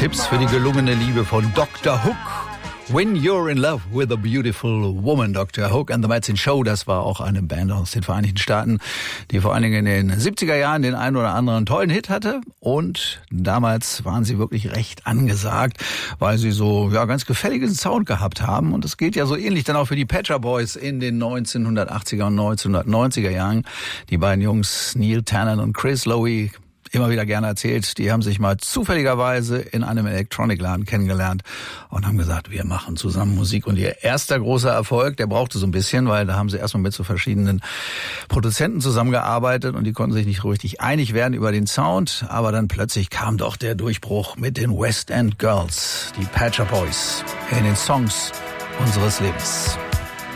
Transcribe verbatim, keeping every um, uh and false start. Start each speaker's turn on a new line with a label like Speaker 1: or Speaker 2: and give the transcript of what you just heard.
Speaker 1: Tipps für die gelungene Liebe von Doktor Hook. When You're in Love with a Beautiful Woman, Doktor Hook and the Madsen Show, das war auch eine Band aus den Vereinigten Staaten, die vor allen Dingen in den siebziger Jahren den einen oder anderen tollen Hit hatte. Und damals waren sie wirklich recht angesagt, weil sie so ja ganz gefälligen Sound gehabt haben. Und das gilt ja so ähnlich dann auch für die Pet Shop Boys in den neunzehnhundertachtziger und neunzehnhundertneunziger Jahren. Die beiden Jungs, Neil Tennant und Chris Lowe, immer wieder gerne erzählt, die haben sich mal zufälligerweise in einem Elektronikladen kennengelernt und haben gesagt, wir machen zusammen Musik. Und ihr erster großer Erfolg, der brauchte so ein bisschen, weil da haben sie erstmal mit so verschiedenen Produzenten zusammengearbeitet und die konnten sich nicht richtig einig werden über den Sound. Aber dann plötzlich kam doch der Durchbruch mit den West End Girls, die Pet Shop Boys, in den Songs unseres Lebens.